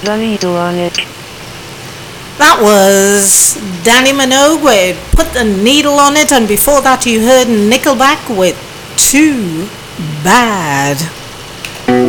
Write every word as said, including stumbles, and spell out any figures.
a needle on it. That was Danny Minogue with Put the Needle on It, and before that you heard Nickelback with Too Bad.